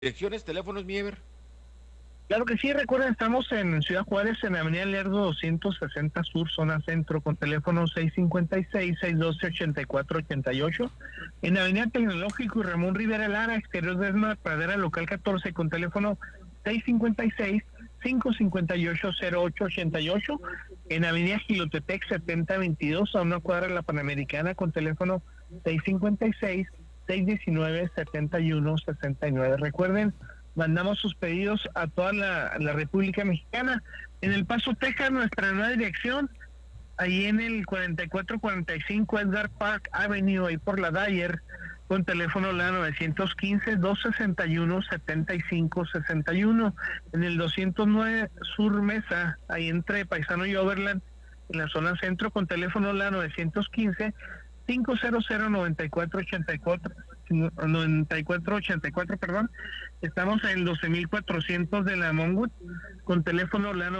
Direcciones, teléfonos, Miever. Claro que sí, recuerden, estamos en Ciudad Juárez, en Avenida Lerdo 260 Sur, zona centro, con teléfono 656-612-8488. En Avenida Tecnológico y Ramón Rivera Lara, exterior de Esma Pradera, local 14, con teléfono 656-558-0888. En Avenida Gilotepec 7022, a una cuadra de la Panamericana, con teléfono 656-619-7169. Recuerden, mandamos sus pedidos a toda la República Mexicana. En El Paso, Texas, nuestra nueva dirección, ahí en el 4445 Edgar Park Avenue, ahí por la Dyer, con teléfono la 915-261-7561. En el 209 Sur Mesa, ahí entre Paisano y Overland, en la zona centro, con teléfono la 915-500-9484, perdón. Estamos en 12,400 de la Monwood, con teléfono la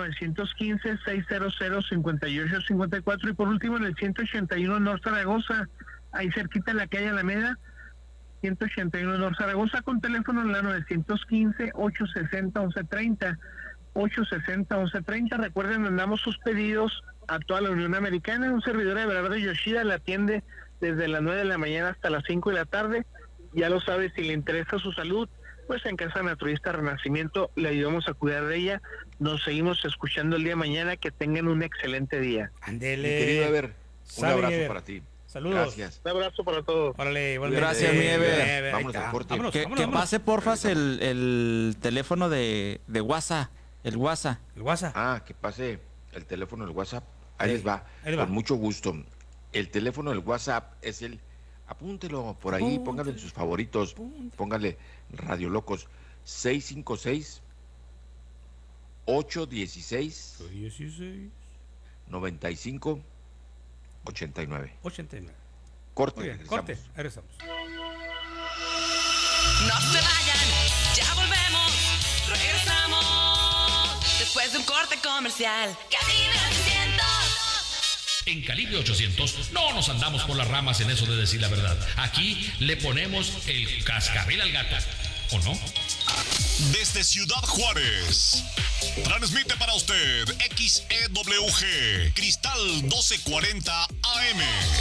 915-600-5854. Y por último, en el 181 North Zaragoza, ahí cerquita de la calle Alameda, 181 North Zaragoza, con teléfono la 915-860-1130. 860-1130. Recuerden, mandamos sus pedidos a toda la Unión Americana. Un servidor de Bernardo Yoshida la atiende desde las 9 de la mañana hasta las 5 de la tarde. Ya lo sabe, si le interesa su salud, pues en Casa Naturista Renacimiento le ayudamos a cuidar de ella. Nos seguimos escuchando el día de mañana. Que tengan un excelente día. Andele. Mi querido Ever, un abrazo para ti. Saludos. Gracias. Un abrazo para todos. Órale, gracias, mi Ever. Vámonos al corte. Que pase, porfas, el teléfono de WhatsApp. El WhatsApp. Que pase el teléfono del WhatsApp. Ahí les va. Con mucho gusto. El teléfono del WhatsApp es apúntelo por ahí, póngalo en sus favoritos. Póngale Radio Locos 656-816-9589. Corte, regresamos. No se vayan, ya volvemos. Regresamos después de un corte comercial. Calibre 800. En Calibre 800 no nos andamos por las ramas en eso de decir la verdad. Aquí le ponemos el cascabel al gato, ¿o no? Desde Ciudad Juárez, transmite para usted XEWG Cristal 1240 AM.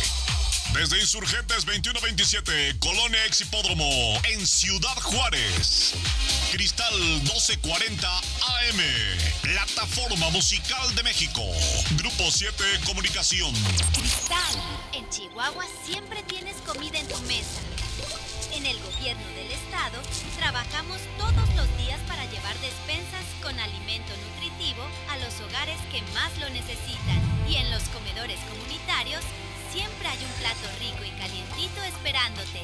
Desde Insurgentes 2127, Colonia Ex Hipódromo, en Ciudad Juárez. Cristal 1240 AM, Plataforma Musical de México. Grupo 7 Comunicación. Cristal, en Chihuahua siempre tienes comida en tu mesa. En el gobierno del estado, trabajamos todos los días para llevar despensas con alimento nutritivo a los hogares que más lo necesitan. Y en los comedores comunitarios, siempre hay un plato rico y calientito esperándote.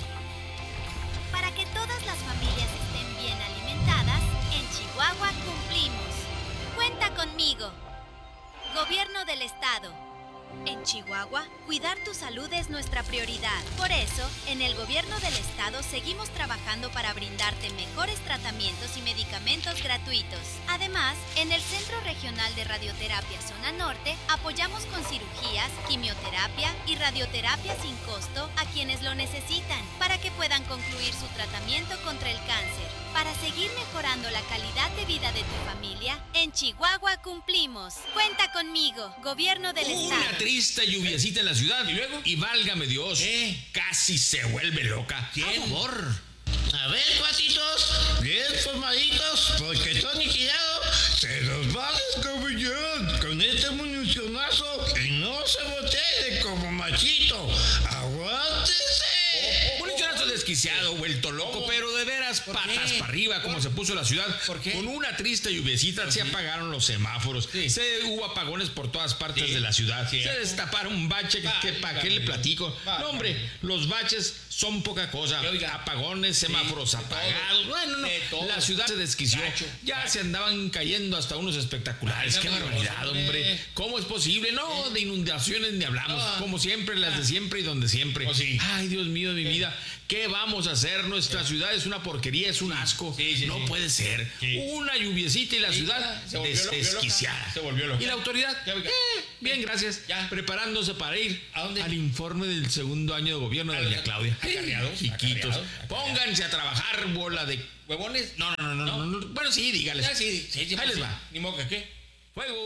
Para que todas las familias estén bien alimentadas, en Chihuahua cumplimos. Cuenta conmigo. Gobierno del Estado. En Chihuahua, cuidar tu salud es nuestra prioridad. Por eso, en el Gobierno del Estado seguimos trabajando para brindarte mejores tratamientos y medicamentos gratuitos. Además, en el Centro Regional de Radioterapia Zona Norte, apoyamos con cirugías, quimioterapia y radioterapia sin costo a quienes lo necesitan, para que puedan concluir su tratamiento contra el cáncer. Para seguir mejorando la calidad de vida de tu familia, en Chihuahua cumplimos. Cuenta conmigo, Gobierno del Estado. Una triste lluviecita en la ciudad. ¿Y luego? Y válgame Dios, casi se vuelve loca. ¿Quién? Amor. A ver, cuatitos, bien formaditos, porque Tony Tirado se los va a descabellar con este municionazo y no se botee como machito. ¡Aguántese! Municionazo desquiciado, vuelto loco, pero de veras patas para arriba como se puso la ciudad. ¿Por qué? Con una triste lluviecita se apagaron los semáforos, hubo apagones por todas partes de la ciudad, se destaparon baches que para qué le platico. No, hombre, los baches son poca cosa. Apagones, semáforos apagados. Bueno, no, la ciudad se desquició. Ya se andaban cayendo hasta unos espectaculares. Qué barbaridad, hombre. ¿Cómo es posible? No, de inundaciones ni hablamos. Como siempre, las de siempre y donde siempre. Ay, Dios mío de mi vida. ¿Qué vamos a hacer? Nuestra ciudad es una porquería, es un asco. No puede ser. Una lluviecita y la ciudad desquiciada. Se volvió loca. ¿Y la autoridad? Bien, gracias. Preparándose para ir al informe del segundo año de gobierno de doña Claudia. chiquitos. Pónganse a trabajar, bola de ¿Huevones? No. Bueno, sí, dígales. Sí, ahí les va. Ni modo que qué. ¡Fuego!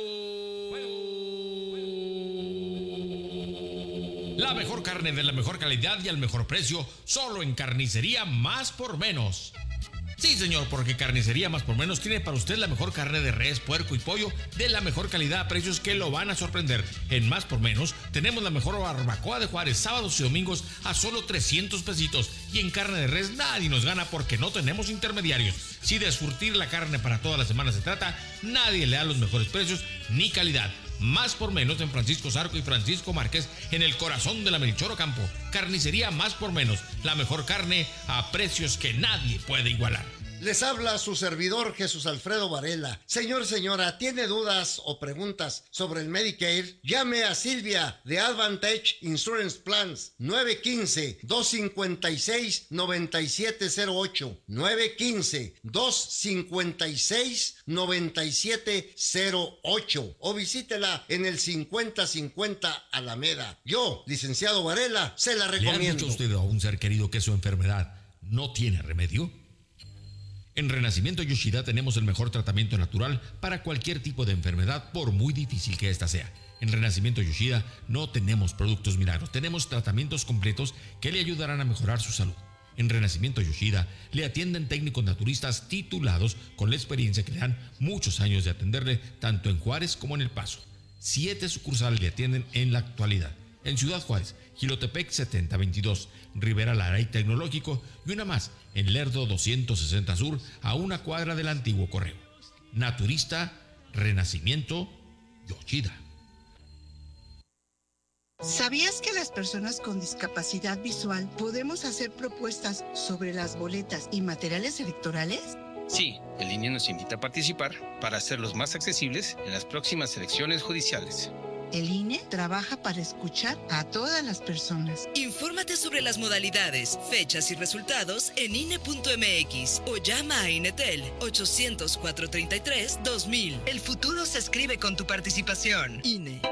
La mejor carne de la mejor calidad y al mejor precio, solo en Carnicería Más por Menos. Sí, señor, porque Carnicería Más por Menos tiene para usted la mejor carne de res, puerco y pollo de la mejor calidad a precios que lo van a sorprender. En Más por Menos tenemos la mejor barbacoa de Juárez, sábados y domingos a solo 300 pesitos. Y en carne de res nadie nos gana porque no tenemos intermediarios. Si de surtir la carne para toda la semana se trata, nadie le da los mejores precios ni calidad. Más por Menos en Francisco Zarco y Francisco Márquez, en el corazón de la Melchor Ocampo. Carnicería Más por Menos, la mejor carne a precios que nadie puede igualar. Les habla su servidor Jesús Alfredo Varela. Señor, señora, ¿tiene dudas o preguntas sobre el Medicare? Llame a Silvia de Advantage Insurance Plans 915-256-9708 915-256-9708 o visítela en el 5050 Alameda. Yo, licenciado Varela, se la recomiendo. ¿Le ha dicho usted a un ser querido que su enfermedad no tiene remedio? En Renacimiento Yoshida tenemos el mejor tratamiento natural para cualquier tipo de enfermedad, por muy difícil que ésta sea. En Renacimiento Yoshida no tenemos productos milagros, tenemos tratamientos completos que le ayudarán a mejorar su salud. En Renacimiento Yoshida le atienden técnicos naturistas titulados con la experiencia que le dan muchos años de atenderle tanto en Juárez como en El Paso. 7 sucursales le atienden en la actualidad. En Ciudad Juárez, Jilotepec 7022, Rivera Lara y Tecnológico, y una más en Lerdo 260 Sur, a una cuadra del antiguo correo. Naturista, Renacimiento, Yoshida. ¿Sabías que las personas con discapacidad visual podemos hacer propuestas sobre las boletas y materiales electorales? Sí, el INE nos invita a participar para hacerlos más accesibles en las próximas elecciones judiciales. El INE trabaja para escuchar a todas las personas. Infórmate sobre las modalidades, fechas y resultados en INE.mx o llama a INETEL 800-433-2000. El futuro se escribe con tu participación. INE.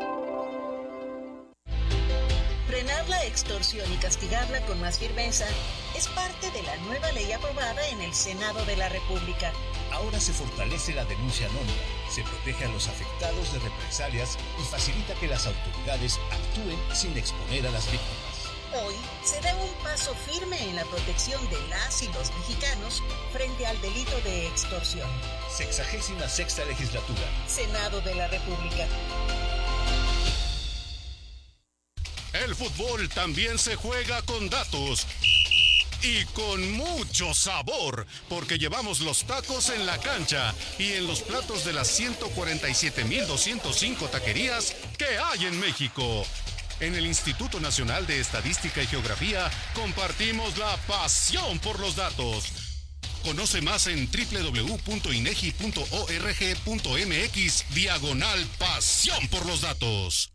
Frenar la extorsión y castigarla con más firmeza es parte de la nueva ley aprobada en el Senado de la República. Ahora se fortalece la denuncia anónima, se protege a los afectados de represalias y facilita que las autoridades actúen sin exponer a las víctimas. Hoy se da un paso firme en la protección de las y los mexicanos frente al delito de extorsión. 66ª legislatura. Senado de la República. El fútbol también se juega con datos y con mucho sabor, porque llevamos los tacos en la cancha y en los platos de las 147,205 taquerías que hay en México. En el Instituto Nacional de Estadística y Geografía compartimos la pasión por los datos. Conoce más en www.inegi.org.mx/pasión por los datos.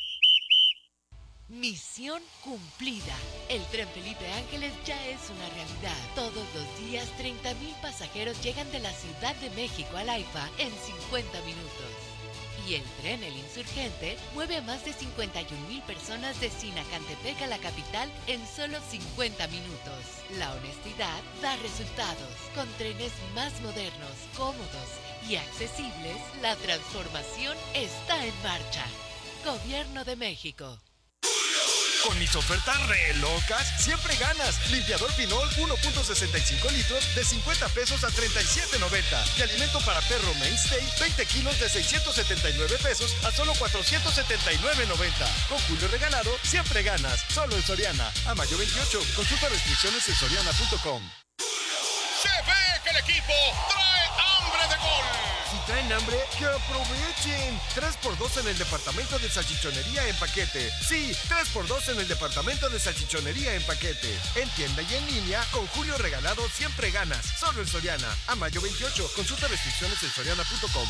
Misión cumplida. El tren Felipe Ángeles ya es una realidad. Todos los días 30,000 pasajeros llegan de la Ciudad de México al AIFA en 50 minutos. Y el tren El Insurgente mueve a más de 51,000 personas de Sinacantepec a la capital en solo 50 minutos. La honestidad da resultados. Con trenes más modernos, cómodos y accesibles, la transformación está en marcha. Gobierno de México. Con mis ofertas re locas, siempre ganas. Limpiador Pinol 1.65 litros de 50 pesos a 37.90. Y alimento para perro Mainstay 20 kilos de 679 pesos a solo 479.90. Con Julio Regalado, siempre ganas. Solo en Soriana. A mayo 28. Consulta restricciones en soriana.com. Se ve que el equipo trae hambre de gol. Si traen hambre, que aprovechen. 3x2 en el departamento de salchichonería en paquete. Sí, 3x2 en el departamento de salchichonería en paquete. En tienda y en línea, con Julio Regalado siempre ganas. Solo en Soriana. A mayo 28. Consulta restricciones en soriana.com.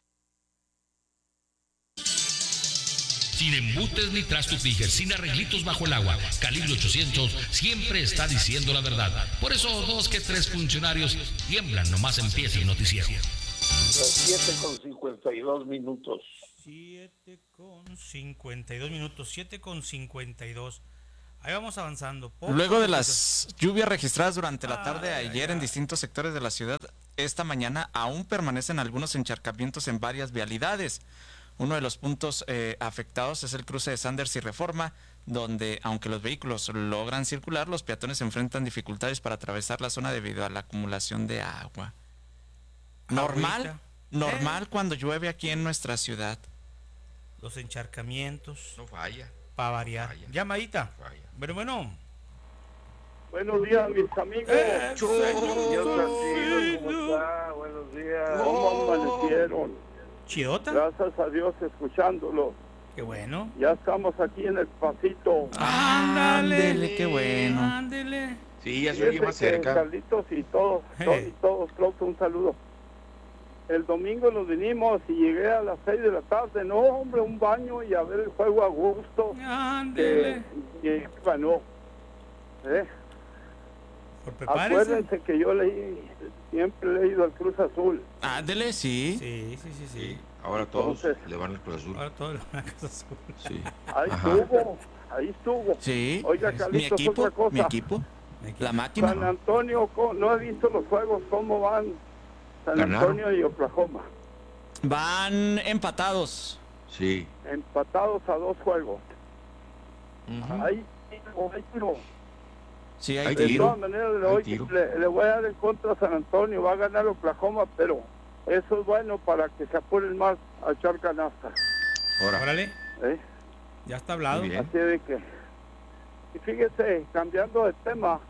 Sin embutes ni trastupijes, sin arreglitos bajo el agua. Calibre 800 siempre está diciendo la verdad. Por eso 2 que 3 funcionarios tiemblan nomás empieza el noticiero. Las 7:52 minutos. 7:52. Ahí vamos avanzando. Luego de las lluvias registradas durante la tarde de ayer en distintos sectores de la ciudad, esta mañana aún permanecen algunos encharcamientos en varias vialidades. Uno de los puntos afectados es el cruce de Sanders y Reforma, donde, aunque los vehículos logran circular, los peatones enfrentan dificultades para atravesar la zona debido a la acumulación de agua. Normal cuando llueve aquí en nuestra ciudad. Los encharcamientos. No falla. Para variar. Llamadita. Bueno. Buenos días, mis amigos. ¿Cómo está? Buenos días. ¿Cómo amanecieron? ¿Chidota? Gracias a Dios escuchándolo. Qué bueno. Ya estamos aquí en el pasito. Ándele, qué bueno. Ándele. Sí, ya se oye más cerca. Carlitos y todos, Claudio, un saludo. El domingo nos vinimos y llegué a las 6 de la tarde. No, hombre, un baño y a ver el juego a gusto. Ándele. Que ganó. Acuérdense que yo siempre he leído al Cruz Azul. Ándele, sí. Sí. Ahora todos le van al Cruz Azul. Ahora todos le van al Cruz Azul. Sí. Ahí estuvo. Sí. Oiga, Carlitos, otra cosa. Mi equipo. La máquina. San Antonio, no he visto los juegos, ¿cómo van? San Antonio y Oklahoma. Van empatados. Sí. Empatados a 2 juegos. Ahí tiro. Sí, hay de tiro. todas maneras le voy a dar en contra a San Antonio. Va a ganar Oklahoma, pero eso es bueno para que se apuren más a echar canasta. Órale. Ya está hablado. Así de que... Y fíjese, cambiando de tema,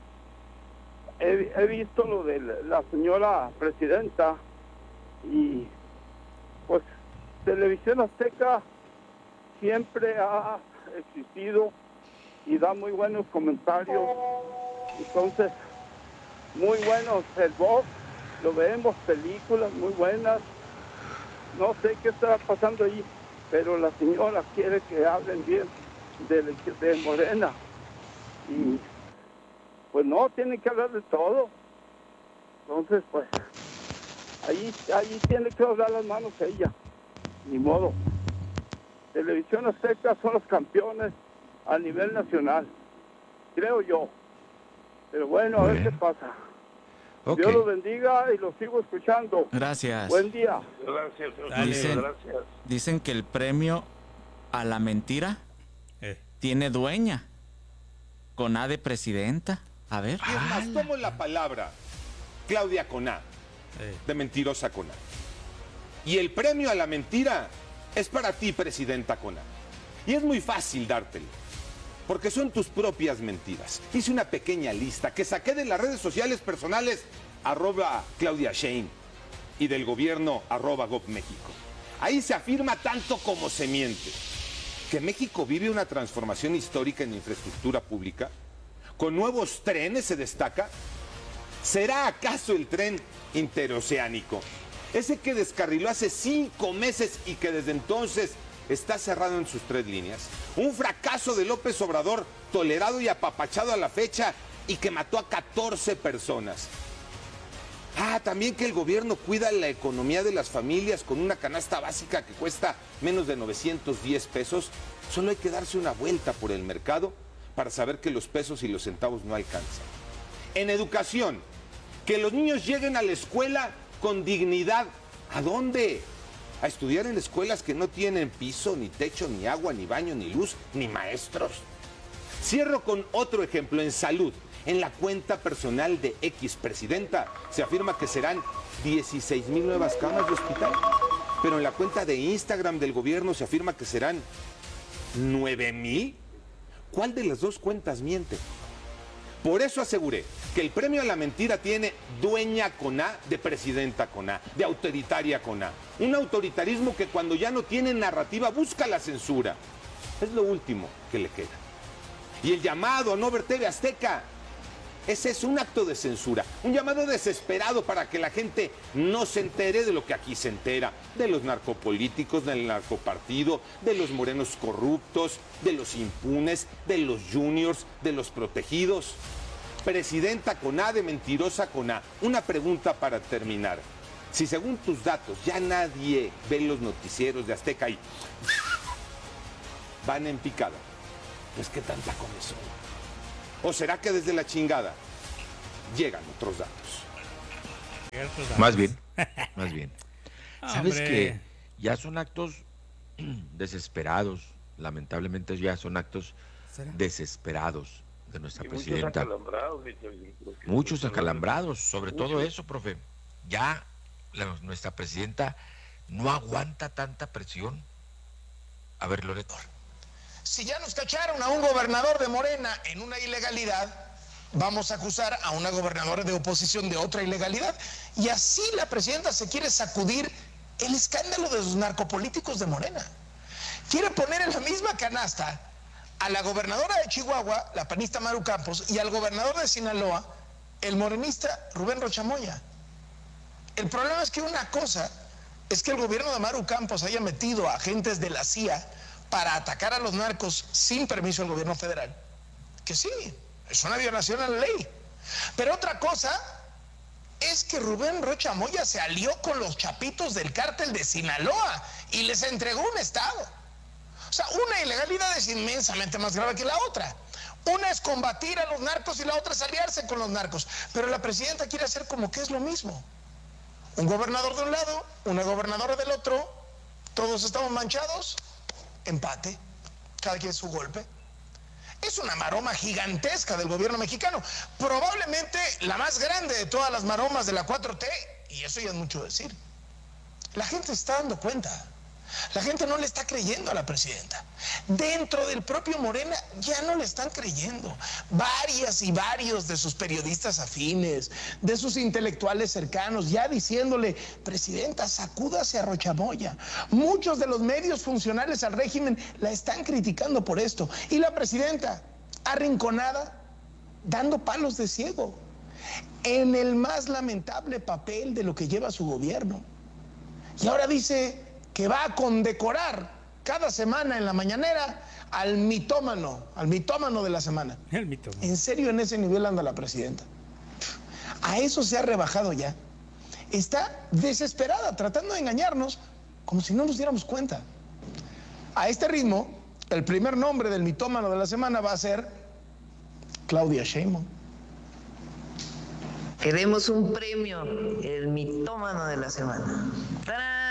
he visto lo de la señora presidenta y pues Televisión Azteca siempre ha existido y da muy buenos comentarios. Entonces, muy buenos el Vox, lo vemos, películas muy buenas. No sé qué está pasando ahí, pero la señora quiere que hablen bien de Morena. Y pues no, tienen que hablar de todo. Entonces, pues, ahí tiene que doblar las manos ella. Ni modo. Televisión Azteca son los campeones a nivel nacional, creo yo. Pero bueno, a ver qué pasa. Dios los bendiga y los sigo escuchando. Gracias. Buen día. Gracias. Dicen que el premio a la mentira tiene dueña. Con A de presidenta. A ver. Y es más, tomo la palabra Claudia con A, de mentirosa con A. Y el premio a la mentira es para ti, presidenta con A. Y es muy fácil dártelo, porque son tus propias mentiras. Hice una pequeña lista que saqué de las redes sociales personales @Claudia Sheinbaum y del gobierno @GovMéxico. Ahí se afirma tanto como se miente que México vive una transformación histórica en infraestructura pública. Con nuevos trenes se destaca. ¿Será acaso el tren interoceánico? Ese que descarriló hace 5 meses y que desde entonces está cerrado en sus 3 líneas. Un fracaso de López Obrador, tolerado y apapachado a la fecha y que mató a 14 personas. También que el gobierno cuida la economía de las familias con una canasta básica que cuesta menos de 910 pesos. Solo hay que darse una vuelta por el mercado para saber que los pesos y los centavos no alcanzan. En educación, que los niños lleguen a la escuela con dignidad. ¿A dónde? A estudiar en escuelas que no tienen piso, ni techo, ni agua, ni baño, ni luz, ni maestros. Cierro con otro ejemplo en salud. En la cuenta personal de X presidenta se afirma que serán 16,000 nuevas camas de hospital. Pero en la cuenta de Instagram del gobierno se afirma que serán 9,000. ¿Cuál de las dos cuentas miente? Por eso aseguré que el premio a la mentira tiene dueña con A de presidenta con A, de autoritaria con A. Un autoritarismo que cuando ya no tiene narrativa busca la censura. Es lo último que le queda. Y el llamado a no ver TV Azteca, ese es un acto de censura, un llamado desesperado para que la gente no se entere de lo que aquí se entera, de los narcopolíticos, del narcopartido, de los morenos corruptos, de los impunes, de los juniors, de los protegidos. Presidenta con A de mentirosa con A. Una pregunta para terminar. Si según tus datos ya nadie ve los noticieros de Azteca y van en picada, Pues qué tanta comezón. ¿O será que desde la chingada llegan otros datos? Más bien. ¿Sabes Hombre. que ya son actos desesperados? Lamentablemente ya son actos desesperados de nuestra presidenta. Muchos acalambrados, sobre todo eso, profe. Ya nuestra presidenta no aguanta tanta presión. A ver, Loreto. Si ya nos cacharon a un gobernador de Morena en una ilegalidad, vamos a acusar a una gobernadora de oposición de otra ilegalidad. Y así la presidenta se quiere sacudir el escándalo de los narcopolíticos de Morena. Quiere poner en la misma canasta a la gobernadora de Chihuahua, la panista Maru Campos, y al gobernador de Sinaloa, el morenista Rubén Rocha Moya. El problema es que una cosa es que el gobierno de Maru Campos haya metido a agentes de la CIA para atacar a los narcos sin permiso del gobierno federal. Que sí, es una violación a la ley. Pero otra cosa es que Rubén Rocha Moya se alió con los chapitos del cártel de Sinaloa y les entregó un estado. O sea, una ilegalidad es inmensamente más grave que la otra. Una es combatir a los narcos y la otra es aliarse con los narcos. Pero la presidenta quiere hacer como que es lo mismo. Un gobernador de un lado, una gobernadora del otro, todos estamos manchados, empate, cada quien su golpe. Es una maroma gigantesca del gobierno mexicano, probablemente la más grande de todas las maromas de la 4T, y eso ya es mucho decir. La gente se está dando cuenta. La gente no le está creyendo a la presidenta. Dentro del propio Morena ya no le están creyendo. Varias y varios de sus periodistas afines, de sus intelectuales cercanos, ya diciéndole, presidenta, sacúdase a Rocha Moya. Muchos de los medios funcionales al régimen la están criticando por esto. Y la presidenta, arrinconada, dando palos de ciego, en el más lamentable papel de lo que lleva su gobierno. Y ahora dice que va a condecorar cada semana en la mañanera al mitómano de la semana. El mitómano. ¿En serio en ese nivel anda la presidenta? A eso se ha rebajado ya. Está desesperada, tratando de engañarnos, como si no nos diéramos cuenta. A este ritmo, el primer nombre del mitómano de la semana va a ser Claudia Sheinbaum. Queremos un premio, el mitómano de la semana. ¡Tarán!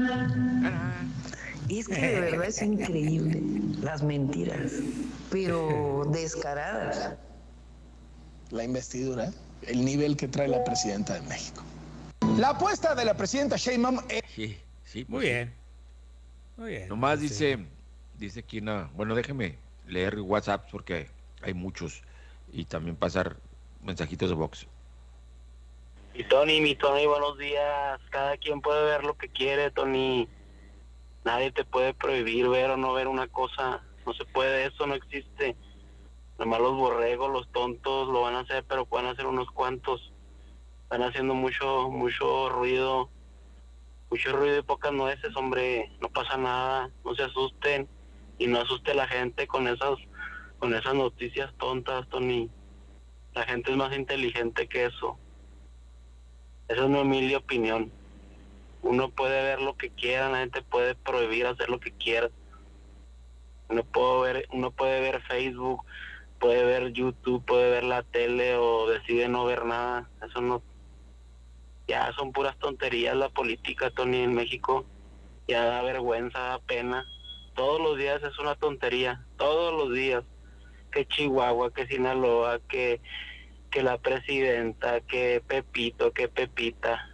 Y es que de verdad es increíble las mentiras, pero descaradas. La investidura, el nivel que trae la presidenta de México. La apuesta de la presidenta Sheinbaum es... Sí, pues Muy bien. Muy bien. Nomás dice aquí bueno, déjeme leer WhatsApp porque hay muchos y también pasar mensajitos de Vox. Y mi Tony, buenos días. Cada quien puede ver lo que quiere, Tony. Nadie te puede prohibir ver o no ver una cosa. No se puede, eso no existe. Nomás los borregos, los tontos lo van a hacer, pero pueden hacer unos cuantos. Están haciendo mucho ruido. Mucho ruido y pocas nueces, hombre. No pasa nada, no se asusten. Y no asuste a la gente con esas noticias tontas, Tony. La gente es más inteligente que eso. Esa es mi humilde opinión. Uno puede ver lo que quiera, la gente puede prohibir hacer lo que quiera. Uno puede ver Facebook, puede ver YouTube, puede ver la tele o decide no ver nada. Eso no... Ya son puras tonterías la política, Tony, en México. Ya da vergüenza, da pena. Todos los días es una tontería, todos los días. Que Chihuahua, que Sinaloa, que la presidenta, que Pepito, que Pepita.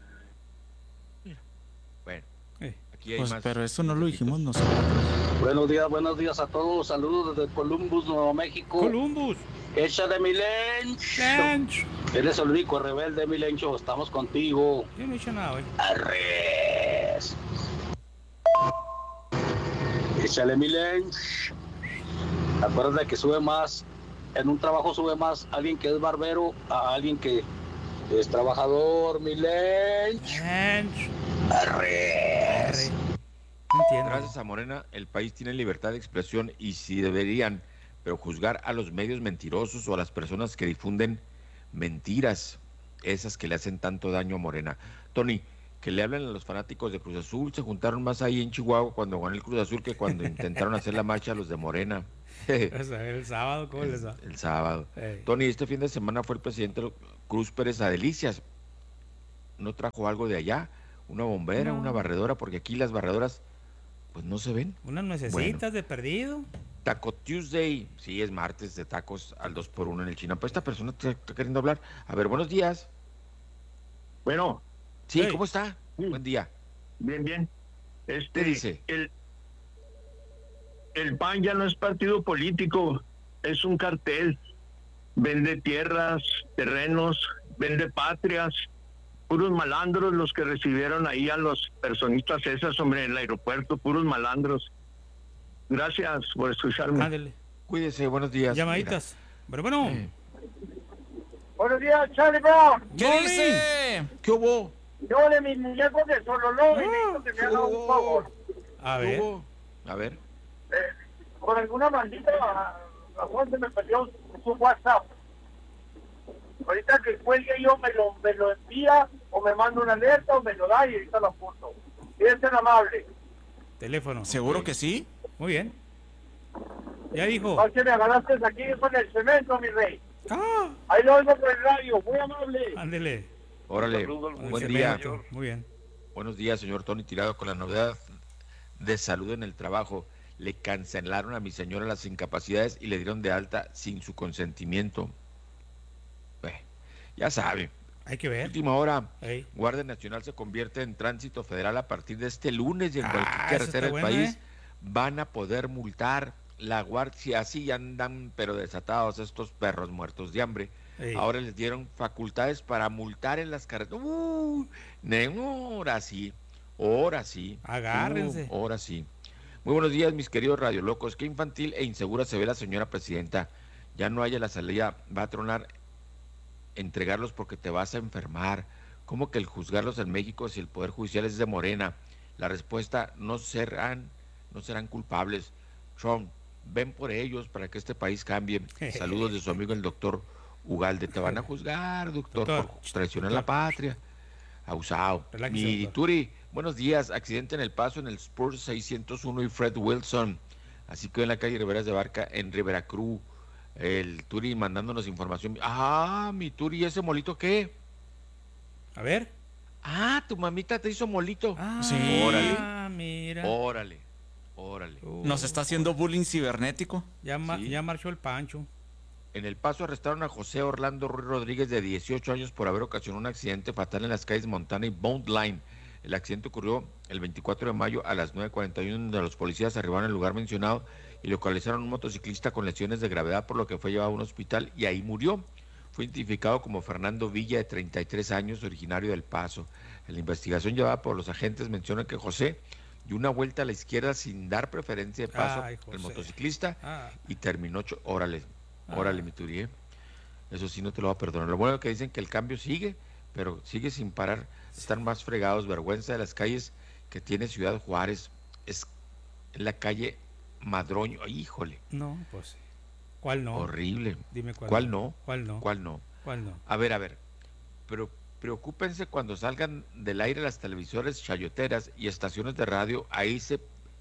Bueno, aquí hay pues, más. Pero eso no lo dijimos nosotros. Buenos días a todos. Saludos desde Columbus, Nuevo México. Columbus. Échale mi Lencho. Eres el único rebelde, mi Lencho. Estamos contigo. Yo no he hecho nada, güey. Arres. Échale mi Lencho. Acuérdate que sube más. En un trabajo sube más alguien que es barbero a alguien que es trabajador, mi Lencho. Arres. Gracias a Morena, el país tiene libertad de expresión y si deberían, pero juzgar a los medios mentirosos o a las personas que difunden mentiras, esas que le hacen tanto daño a Morena. Tony, que le hablen a los fanáticos de Cruz Azul, se juntaron más ahí en Chihuahua cuando ganó el Cruz Azul que cuando intentaron hacer la marcha los de Morena. El sábado, ¿cómo les va? El sábado. Tony, este fin de semana fue el presidente Cruz Pérez a Delicias. ¿No trajo algo de allá? ¿Una bombera, una barredora? Porque aquí las barredoras, pues no se ven. Unas nuecesitas de perdido. Taco Tuesday. Sí, es martes de tacos al 2x1 en el China. Pues esta persona está queriendo hablar. A ver, buenos días. Bueno. Sí, ¿cómo está? Buen día. Bien, bien. ¿Qué dice? El PAN ya no es partido político, es un cartel. Vende tierras, terrenos, vende patrias. Puros malandros los que recibieron ahí a los personistas esas, hombre, en el aeropuerto, puros malandros. Gracias por escucharme. Ándale. Cuídese, buenos días. Llamaditas. Pero bueno. Buenos días, Charlie Brown. ¿Qué dice? ¿Qué hubo? Yo de mis muñecos de Sololó y necesito que me haga un favor. A ver. A ver. Por alguna maldita razón se me perdió su WhatsApp. Ahorita que cuelgue yo me lo envía o me manda una alerta o me lo da y ahorita lo apunto. Si es tan amable. Teléfono. ¿Seguro que sí? Muy bien. Ya dijo. ¿Por qué me agarraste aquí con el cemento, mi rey? Ahí lo oigo por el radio, muy amable. Ándele. Órale, buen día. Muy bien. Buenos días, señor Tony Tirado. Con la novedad de salud en el trabajo, le cancelaron a mi señora las incapacidades y le dieron de alta sin su consentimiento. Ya sabe. Hay que ver. Última hora, Guardia Nacional se convierte en tránsito federal a partir de este lunes y en cualquier carretera del país van a poder multar. La guardia, así andan pero desatados estos perros muertos de hambre. Ahora les dieron facultades para multar en las carreteras. Ahora sí. Agárrense. Ahora sí. Muy buenos días, mis queridos radiolocos. Qué infantil e insegura se ve la señora presidenta. Ya no haya la salida, va a tronar entregarlos porque te vas a enfermar. ¿Cómo que el juzgarlos en México si el Poder Judicial es de Morena? La respuesta, no serán culpables. Trump, ven por ellos para que este país cambie. Saludos de su amigo el doctor Ugalde. Te van a juzgar, doctor, por traicionar la patria. Abusado. Mi Turi, buenos días. Accidente en El Paso en el Spurs 601 y Fred Wilson. Así que en la calle Riberas de Barca en Rivera Cruz. El Turi mandándonos información. Mi Turi, ¿ese molito qué? A ver. Tu mamita te hizo molito. Sí. Órale. Mira. Órale. Nos está haciendo bullying cibernético. Ya marchó el Pancho. En El Paso arrestaron a José Orlando Ruiz Rodríguez, de 18 años, por haber ocasionado un accidente fatal en las calles Montana y Bond Line. El accidente ocurrió el 24 de mayo a las 9:41, donde los policías arribaron al lugar mencionado y localizaron a un motociclista con lesiones de gravedad, por lo que fue llevado a un hospital y ahí murió. Fue identificado como Fernando Villa, de 33 años, originario del Paso. En la investigación llevada por los agentes menciona que José dio una vuelta a la izquierda sin dar preferencia de paso al motociclista y terminó. Órale, mi Turi, eso sí no te lo va a perdonar. Lo bueno es que dicen que el cambio sigue, pero sigue sin parar. Están más fregados. Vergüenza de las calles que tiene Ciudad Juárez. Es en la calle Madroño. Híjole. No, pues. ¿Cuál no? Horrible. Dime ¿Cuál no? ¿Cuál no? ¿Cuál no? ¿Cuál no? A ver. Pero preocúpense cuando salgan del aire las televisores chayoteras y estaciones de radio. Ahí se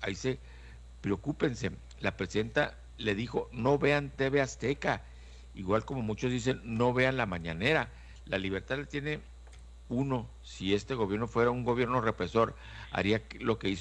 preocúpense. La presidenta le dijo, no vean TV Azteca. Igual como muchos dicen, no vean La Mañanera. La libertad la tiene uno. Si este gobierno fuera un gobierno represor, haría lo que hizo